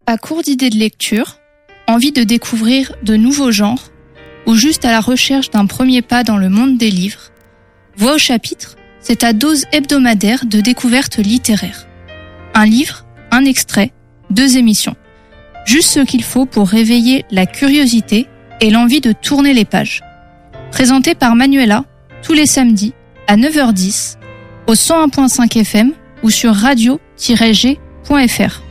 À court d'idées de lecture, envie de découvrir de nouveaux genres, ou juste à la recherche d'un premier pas dans le monde des livres, Voix au chapitre, c'est ta dose hebdomadaire de découverte littéraire. Un livre, un extrait, 2 émissions. Juste ce qu'il faut pour réveiller la curiosité et l'envie de tourner les pages. Présenté par Manuela, tous les samedis, à 9h10, au 101.5 FM ou sur radio-g.fr.